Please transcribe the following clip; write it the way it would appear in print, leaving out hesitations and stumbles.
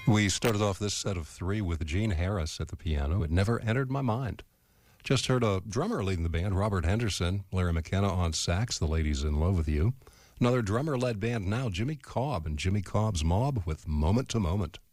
We started off this set of three with Gene Harris at the piano. It never entered my mind. Just heard a drummer leading the band, Robert Henderson, Larry McKenna on sax, The Ladies in Love with You. Another drummer-led band now, Jimmy Cobb and Jimmy Cobb's Mob with Moment to Moment.